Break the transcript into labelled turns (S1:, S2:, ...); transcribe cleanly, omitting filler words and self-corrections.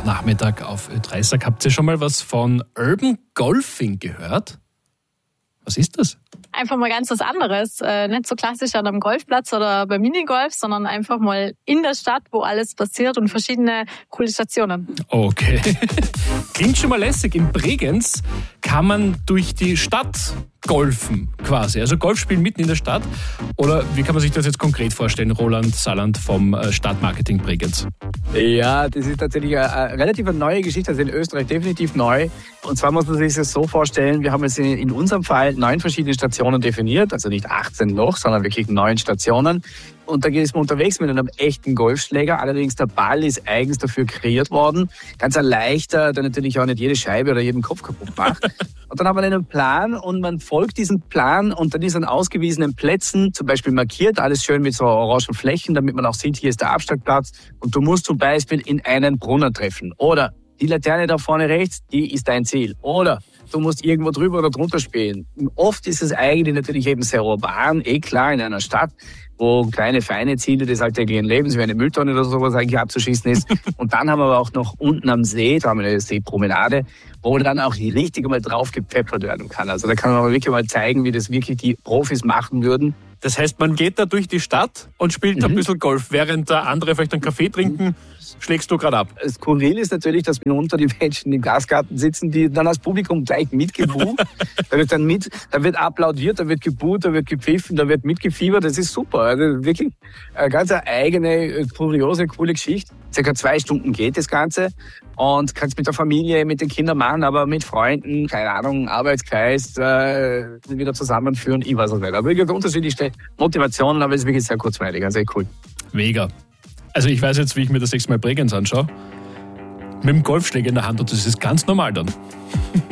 S1: Nachmittag auf Ö3. Habt ihr schon mal was von Urban Golfing gehört? Was ist das?
S2: Einfach mal ganz was anderes. Nicht so klassisch an einem Golfplatz oder beim Minigolf, sondern einfach mal in der Stadt, wo alles passiert und verschiedene coole Stationen.
S1: Okay. Klingt schon mal lässig. In Bregenz kann man durch die Stadt golfen quasi. Also Golf spielen mitten in der Stadt. Oder wie kann man sich das jetzt konkret vorstellen, Roland Saland vom Stadtmarketing Bregenz?
S3: Ja, das ist tatsächlich eine relativ neue Geschichte, also in Österreich definitiv neu. Und zwar muss man sich das so vorstellen, wir haben jetzt in unserem Fall 9 verschiedene Stationen definiert, also nicht 18 noch, sondern wirklich 9 Stationen. Und da ist man unterwegs mit einem echten Golfschläger. Allerdings der Ball ist eigens dafür kreiert worden. Ganz ein leichter, der natürlich auch nicht jede Scheibe oder jeden Kopf kaputt macht. Und dann haben wir einen Plan und man folgt diesem Plan und dann ist an ausgewiesenen Plätzen zum Beispiel markiert, alles schön mit so orangen Flächen, damit man auch sieht, hier ist der Abschlagplatz. Und du musst zum Beispiel in einen Brunnen treffen. Oder die Laterne da vorne rechts, die ist dein Ziel. Oder du musst irgendwo drüber oder drunter spielen. Oft ist es eigentlich natürlich eben sehr urban, klar, in einer Stadt, wo kleine, feine Ziele des alltäglichen Lebens, wie eine Mülltonne oder sowas eigentlich abzuschießen ist. Und dann haben wir aber auch noch unten am See, da haben wir eine Seepromenade, wo dann auch richtig mal drauf gepfeffert werden kann. Also da kann man wirklich mal zeigen, wie das wirklich die Profis machen würden.
S1: Das heißt, man geht da durch die Stadt und spielt ein bisschen Golf, während der andere vielleicht einen Kaffee trinken. Schlägst du gerade ab?
S3: Skurril ist natürlich, dass mitunter die Menschen im Gasgarten sitzen, die dann als Publikum gleich mitgebuht. Da wird applaudiert, da wird gebuht, da wird gepfiffen, da wird mitgefiebert. Das ist super. Also wirklich eine ganz eigene, kuriose, coole Geschichte. Circa 2 Stunden geht das Ganze und kannst mit der Familie, mit den Kindern machen, aber mit Freunden, keine Ahnung, Arbeitskreis, wieder zusammenführen. Ich weiß es nicht. Aber wirklich unterschiedlichste Motivationen, aber es ist wirklich sehr kurzweilig. Also echt cool.
S1: Mega. Also ich weiß jetzt, wie ich mir das nächste Mal Bregenz anschaue. Mit dem Golfschläger in der Hand und das ist ganz normal dann.